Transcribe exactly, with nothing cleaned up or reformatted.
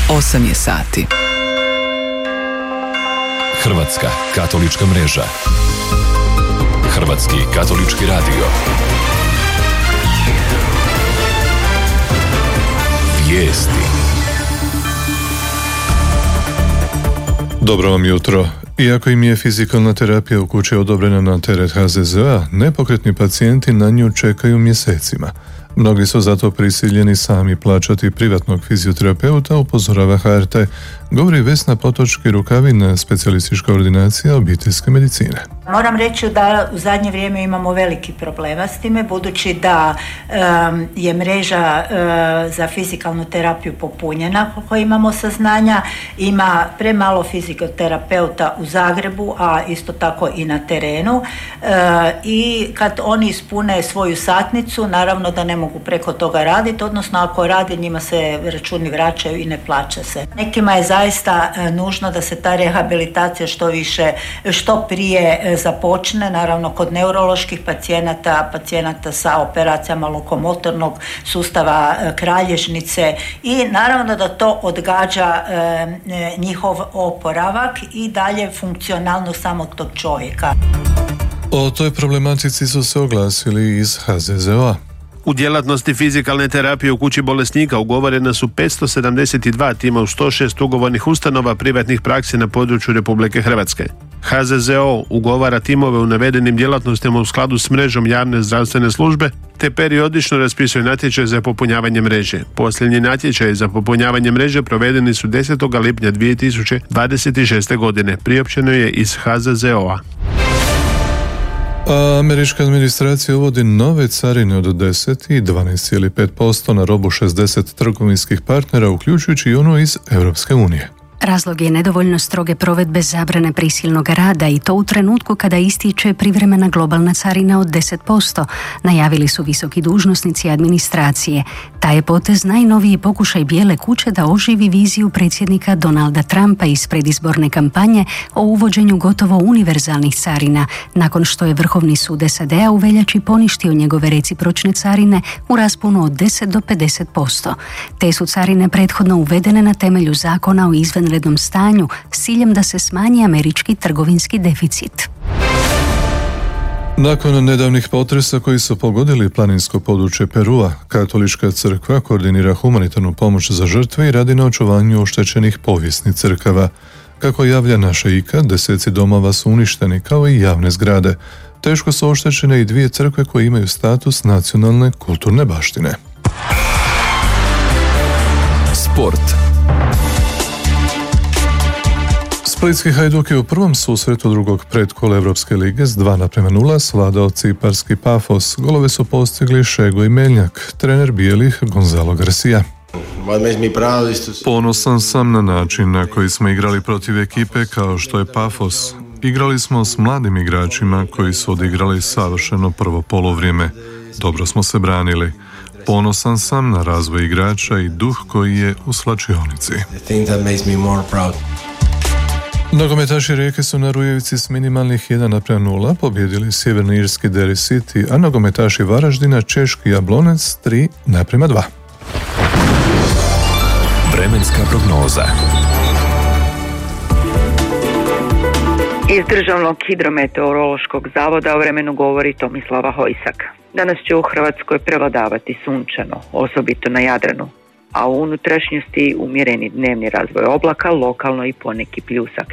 osam je sati. Hrvatska katolička mreža. Hrvatski katolički radio. Vijesti. Dobro vam jutro. Iako im je fizikalna terapija u kući odobrena na teret ha ze ze a, nepokretni pacijenti na nju čekaju mjesecima. Mnogi su zato prisiljeni sami plaćati privatnog fizioterapeuta, upozorava ha er te, govori Vesna Potočki-Rukavin, specijalistička ordinacija obiteljske medicine. Moram reći da u zadnje vrijeme imamo veliki problema s time, budući da um, je mreža uh, za fizikalnu terapiju popunjena, koliko imamo saznanja, ima premalo fizioterapeuta u Zagrebu, a isto tako i na terenu. Uh, I kad oni ispune svoju satnicu, naravno da ne mogu preko toga raditi, odnosno ako radi, njima se računi vraćaju i ne plaća se. Nekima je zaista uh, nužno da se ta rehabilitacija što više, što prije uh, započne, naravno kod neuroloških pacijenata, pacijenata sa operacijama lokomotornog sustava, kralježnice, i naravno da to odgađa e, njihov oporavak i dalje funkcionalnost samog tog čovjeka. O toj problematici su se oglasili iz ha ze ze a. U djelatnosti fizikalne terapije u kući bolesnika ugovorena su petsto sedamdeset dva tima u sto šest ugovornih ustanova privatnih praksi na području Republike Hrvatske. ha ze ze o ugovara timove u navedenim djelatnostima u skladu s mrežom javne zdravstvene službe, te periodično raspisuje natječaj za popunjavanje mreže. Posljednji natječaj za popunjavanje mreže provedeni su desetog lipnja dvije tisuće dvadeset šeste. godine, priopćeno je iz ha ze ze o a. A američka administracija uvodi nove carine od deset i dvanaest zarez pet posto na robu šezdeset trgovinskih partnera, uključujući i onu iz Europske unije. Razlog je nedovoljno stroge provedbe zabrane prisilnog rada, i to u trenutku kada ističe privremena globalna carina od deset posto, najavili su visoki dužnosnici administracije. Taj je potez najnoviji pokušaj Bijele kuće da oživi viziju predsjednika Donalda Trumpa iz predizborne kampanje o uvođenju gotovo univerzalnih carina, nakon što je Vrhovni sud es a de a u veljači poništio njegove recipročne carine u rasponu od deset do pedeset posto. Te su carine prethodno uvedene na temelju zakona o izvan rednom stanju s ciljem da se smanji američki trgovinski deficit. Nakon nedavnih potresa koji su pogodili planinsko područje Perua, Katolička crkva koordinira humanitarnu pomoć za žrtve i radi na očuvanju oštećenih povijesnih crkava. Kako javlja naša i ka, deseci domova su uništeni kao i javne zgrade. Teško su oštećene i dvije crkve koje imaju status nacionalne kulturne baštine. Sport. Splitski Hajduk je u prvom susretu drugog predkola Evropske lige s dva naprema nula svladao ciparski Pafos. Golove su postigli Šego i Meljnjak, trener bijelih Gonzalo Garcia. Ponosan sam na način na koji smo igrali protiv ekipe kao što je Pafos. Igrali smo s mladim igračima koji su odigrali savršeno prvo polovrijeme. Dobro smo se branili. Ponosan sam na razvoj igrača i duh koji je u slačionici. Nogometaši Rijeke su na Rujevici s minimalnih jedan naprema nula pobjedili sjeverni irski Derry City, a nogometaši Varaždina češki Jablonec tri naprema dva. Vremenska prognoza. Iz Državnog hidrometeorološkog zavoda o vremenu govori Tomislava Hojsak. Danas će u Hrvatskoj prevladavati sunčano, osobito na Jadranu, a u unutrašnjosti umjereni dnevni razvoj oblaka, lokalno i poneki pljusak.